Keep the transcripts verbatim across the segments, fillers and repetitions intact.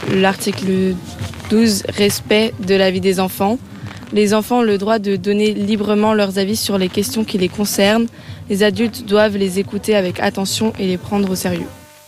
l'article douze, respect de la vie des enfants. Les enfants ont le droit de donner librement leurs avis sur les questions qui les concernent. Les adultes doivent les écouter avec attention et les prendre au sérieux.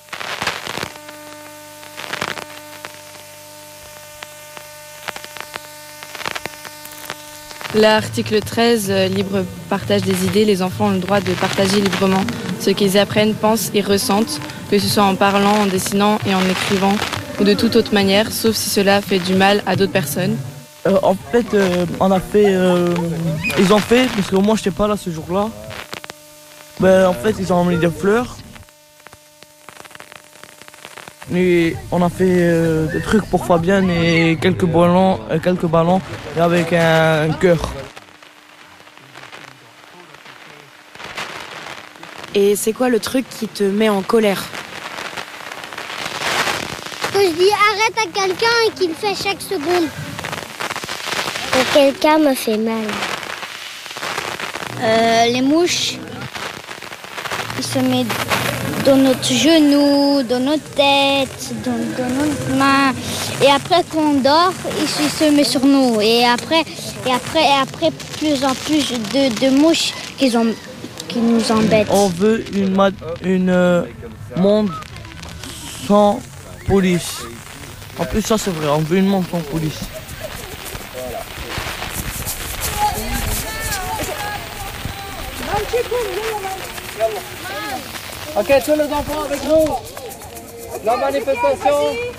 L'article treize, libre partage des idées. Les enfants ont le droit de partager librement ce qu'ils apprennent, pensent et ressentent, que ce soit en parlant, en dessinant et en écrivant, ou de toute autre manière, sauf si cela fait du mal à d'autres personnes. Euh, en fait, euh, on a fait... Euh, ils ont fait, parce que moi je n'étais pas là ce jour-là. Ben, en fait, ils ont emmené des fleurs. Et on a fait euh, des trucs pour Fabienne et quelques ballons, euh, quelques ballons et avec un, un cœur. Et c'est quoi le truc qui te met en colère? Que je dis arrête à quelqu'un et qu'il fait chaque seconde. Quand quelqu'un me fait mal. Euh, les mouches, ils se mettent dans notre genou, dans notre tête, dans, dans notre main. Et après quand on dort, ils se, ils se mettent sur nous. Et après, et après, et après plus en plus de, de mouches qui, ont, qui nous embêtent. On veut une, une euh, monde sans police. En plus ça c'est vrai, on veut une monde sans police. Ok, tous les enfants avec nous. La manifestation.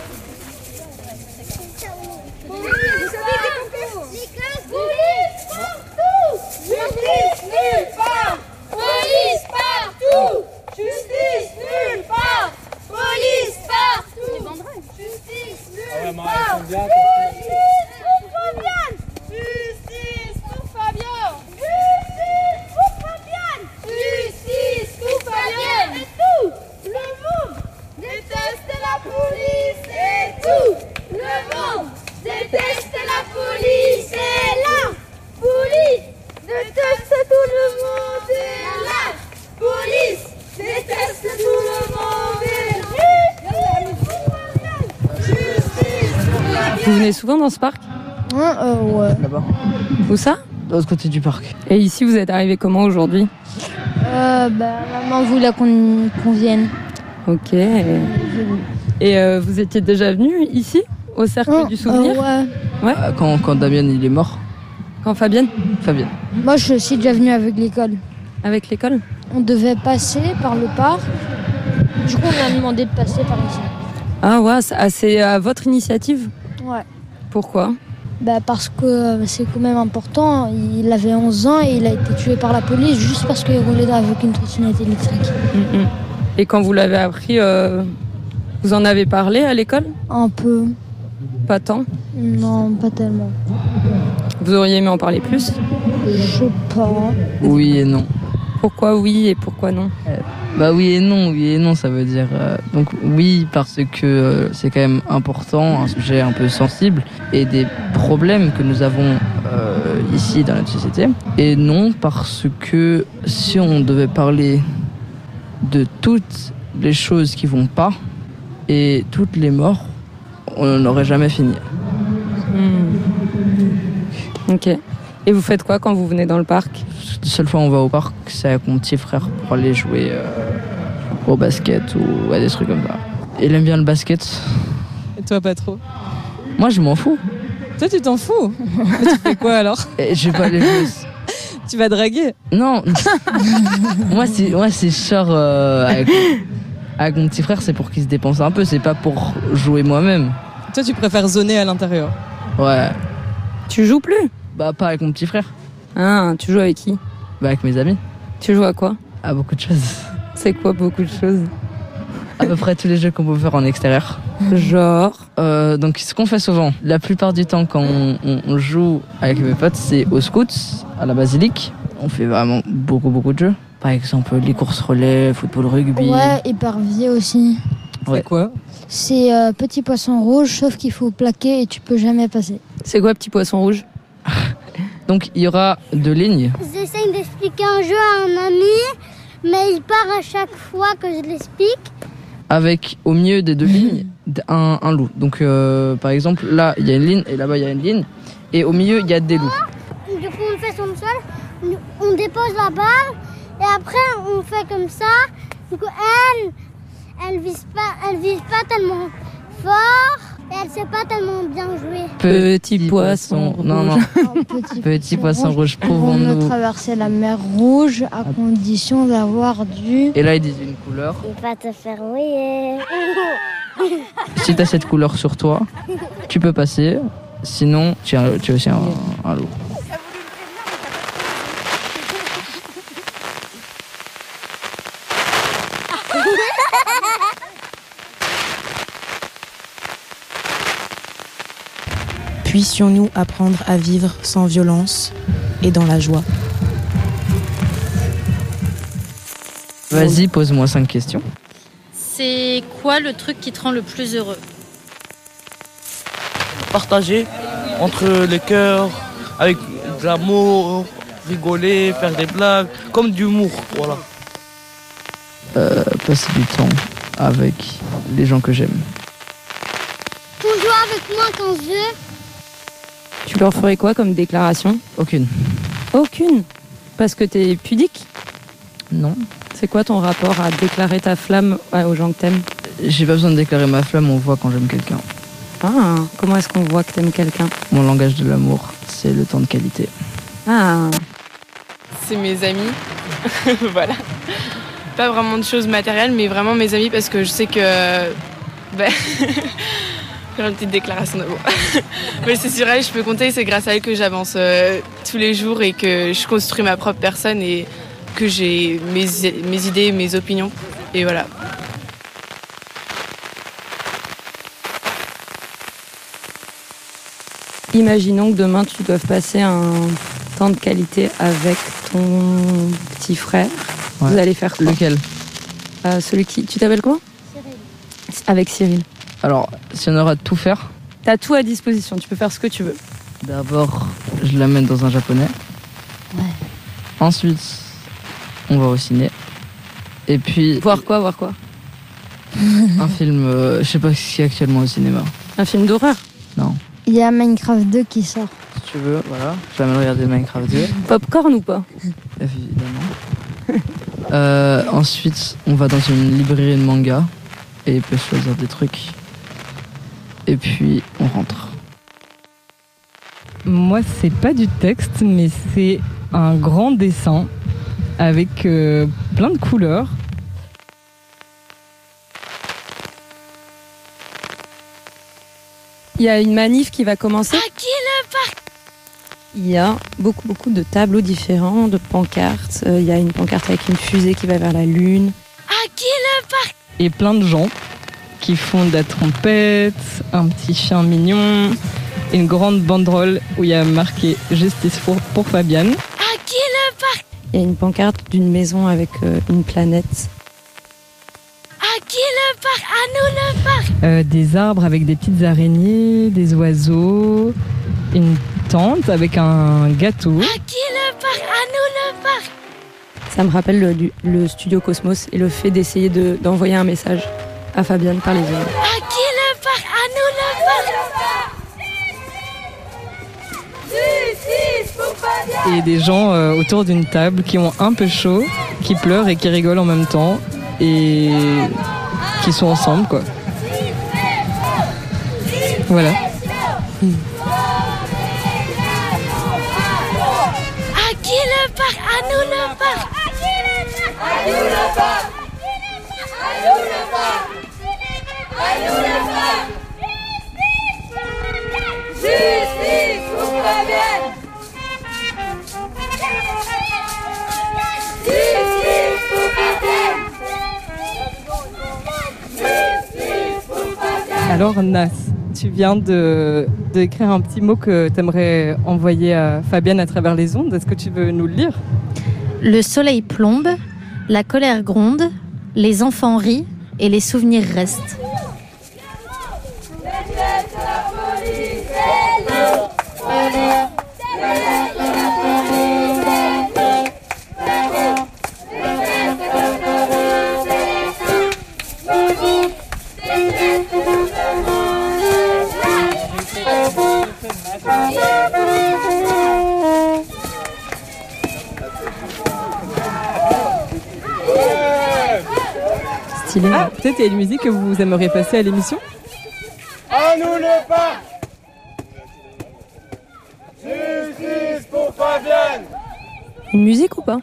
Justice nulle part. Police partout. Justice nulle part. Police partout. Justice nulle part. Justice pour Fabienne. Justice pour Fabienne. Justice pour Fabienne. Justice pour Fabienne. Et tout le monde déteste la police. Et tout le monde déteste la police. Et la police déteste tout le monde. Et la police déteste tout le monde. Et justice pour Fabienne. Vous venez souvent dans ce parc? Ouais, euh, ouais. Là-bas. Où ça? De l'autre côté du parc. Et ici, vous êtes arrivé comment aujourd'hui? Euh, bah, maman voulait qu'on qu'on vienne. Ok. Et euh, vous étiez déjà venu ici, au Cercle Oh, du Souvenir? euh, ouais. Ouais. Euh, quand, quand Damien il est mort. Quand Fabienne? Fabienne. Moi, je suis déjà venue avec l'école. Avec l'école? On devait passer par le parc. Du coup, on a demandé de passer par ici. Ah ouais, ça- c'est à votre initiative? Ouais. Pourquoi? Bah, parce que euh, c'est quand même important. Il avait onze ans et il a été tué par la police juste parce qu'il roulait avec une trottinette électrique. Mm-mm. Et quand vous l'avez appris, euh, vous en avez parlé à l'école? Un peu. Pas tant? Non, pas tellement. Vous auriez aimé en parler plus? Je sais pas. Oui et non. Pourquoi oui et pourquoi non? Bah oui et non, oui et non, ça veut dire... euh, donc oui, parce que euh, c'est quand même important, un sujet un peu sensible, et des problèmes que nous avons euh, ici dans notre société. Et non, parce que si on devait parler de toutes les choses qui vont pas, et toutes les morts, on n'aurait jamais fini. Hmm. Ok. Et vous faites quoi quand vous venez dans le parc? La seule fois où on va au parc, c'est avec mon petit frère pour aller jouer euh, au basket ou à des trucs comme ça. Il aime bien le basket. Et toi, pas trop? Moi, je m'en fous. Toi, tu t'en fous? Mais tu fais quoi alors? Et je vais pas aller jouer. Tu vas draguer? Non. moi, c'est, moi, c'est je sors euh, avec, avec mon petit frère, c'est pour qu'il se dépense un peu, c'est pas pour jouer moi-même. Toi, tu préfères zoner à l'intérieur? Ouais. Tu joues plus? Bah, pas avec mon petit frère. Ah, tu joues avec qui? Bah, avec mes amis. Tu joues à quoi? À beaucoup de choses. C'est quoi beaucoup de choses? À peu près tous les jeux qu'on peut faire en extérieur. Genre euh, Donc, ce qu'on fait souvent, la plupart du temps quand on, on, on joue avec mes potes, c'est aux scouts, à la basilique. On fait vraiment beaucoup, beaucoup de jeux. Par exemple, les courses relais, football, rugby. Ouais, épervier aussi. Ouais. C'est quoi? C'est euh, petit poisson rouge, sauf qu'il faut plaquer et tu peux jamais passer. C'est quoi petit poisson rouge? Donc, il y aura deux lignes. J'essaie d'expliquer un jeu à un ami, mais il part à chaque fois que je l'explique. avec au milieu des deux lignes un, un loup. Donc euh, par exemple là il y a une ligne et là-bas il y a une ligne et au milieu il y a des loups. Du coup on fait sur le sol, on dépose la balle et après on fait comme ça. Du coup elle, elle vise pas, elle vise pas tellement fort et elle sait pas tellement bien jouer. Petit, Petit poisson, poisson non non. Petit, Petit poisson rouge, On pouvons-nous va traverser la mer Rouge à condition d'avoir du... Et là ils disent une couleur. Et pas te faire mouiller. Si t'as cette couleur sur toi, tu peux passer. Sinon, tu as, tu as aussi un, un loup. Puissions-nous apprendre à vivre sans violence et dans la joie. Vas-y, pose-moi cinq questions. C'est quoi le truc qui te rend le plus heureux? Partager entre les cœurs, avec de l'amour, rigoler, faire des blagues, comme du humour, voilà. Euh, passer du temps avec les gens que j'aime. Tu joues avec moi quand je veux. Tu leur ferais quoi comme déclaration? Aucune. Aucune? Parce que t'es pudique? Non. C'est quoi ton rapport à déclarer ta flamme aux gens que t'aimes? J'ai pas besoin de déclarer ma flamme, on voit quand j'aime quelqu'un. Ah, comment est-ce qu'on voit que t'aimes quelqu'un? Mon langage de l'amour, c'est le temps de qualité. Ah. C'est mes amis, voilà. Pas vraiment de choses matérielles, mais vraiment mes amis parce que je sais que... Ben... faire une petite déclaration d'amour. Mais c'est sur elle, je peux compter, c'est grâce à elle que j'avance euh, tous les jours et que je construis ma propre personne et que j'ai mes, mes idées, mes opinions. Et voilà. Imaginons que demain tu doives passer un temps de qualité avec ton petit frère. Ouais. Vous allez faire quoi? Lequel? euh, Celui qui... Tu t'appelles comment? Cyril. Avec Cyril. Alors, si on aura de tout faire... T'as tout à disposition, tu peux faire ce que tu veux. D'abord, je l'amène dans un japonais. Ouais. Ensuite, on va au ciné. Et puis... Voir quoi, voir quoi? Un film, euh, je sais pas ce qu'il y a actuellement au cinéma. Un film d'horreur? Non. Il y a Minecraft deux qui sort. Si tu veux, voilà. Je l'amène regarder Minecraft deux. Popcorn ou pas? Évidemment. euh, ensuite, on va dans une librairie de manga. Et il peut choisir des trucs. Et puis, on rentre. Moi, c'est pas du texte, mais c'est un grand dessin avec euh, plein de couleurs. Il y a une manif qui va commencer. À qui le parc? Il y a beaucoup, beaucoup de tableaux différents, de pancartes. Euh, il y a une pancarte avec une fusée qui va vers la lune. À qui le parc? Et plein de gens qui font de la trompette, un petit chien mignon, une grande banderole où il y a marqué « Justice pour, pour Fabienne ». À qui le parc? Il y a une pancarte d'une maison avec euh, une planète. À qui le parc? À nous le parc? Euh, des arbres avec des petites araignées, des oiseaux, une tente avec un gâteau. À qui le parc? À nous le parc? Ça me rappelle le, le studio Cosmos et le fait d'essayer de, d'envoyer un message à Fabienne par les ondes. À qui le parc? À nous le parc? Justice pour Fabienne! Et des gens euh, autour d'une table qui ont un peu chaud, qui pleurent et qui rigolent en même temps et qui sont ensemble, quoi. Voilà. Hmm. À qui le parc? À nous le parc? À nous le parc? À nous le parc? À nous le parc? Justice pour Fabienne! Justice pour Fabienne! Justice pour Fabienne! Alors Nas, tu viens de d'écrire un petit mot que tu aimerais envoyer à Fabienne à travers les ondes. Est-ce que tu veux nous le lire? Le soleil plombe, la colère gronde, les enfants rient et les souvenirs restent. Justice Stylé. Ah, peut-être il y a une musique que vous aimeriez passer à l'émission? À nous le parc. Justice pour Fabienne. Une musique ou pas?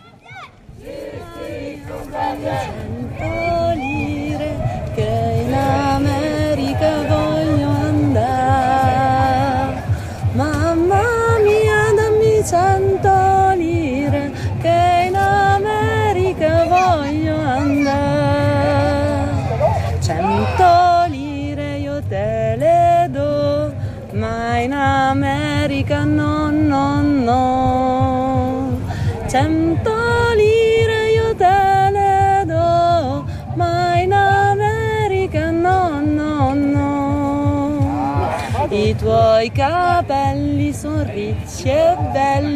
Mamma mia, dammi cento lire, che in America voglio andare. Cento lire io te le do, ma in America no, no, no. Cento lire io te le do, ma in America no, no, no. I tuoi capelli sono ricci e belli.